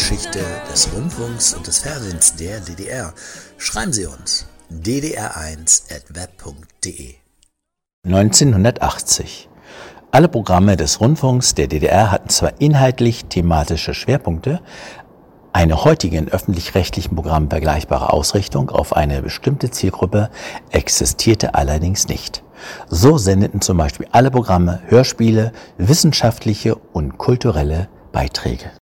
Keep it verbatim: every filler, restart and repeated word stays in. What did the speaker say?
Geschichte des Rundfunks und des Fernsehens der D D R. Schreiben Sie uns d d r eins at web punkt de. neunzehnhundertachtzig. Alle Programme des Rundfunks der D D R hatten zwar inhaltlich thematische Schwerpunkte, eine heutigen öffentlich-rechtlichen Programmen vergleichbare Ausrichtung auf eine bestimmte Zielgruppe existierte allerdings nicht. So sendeten zum Beispiel alle Programme Hörspiele, wissenschaftliche und kulturelle Beiträge.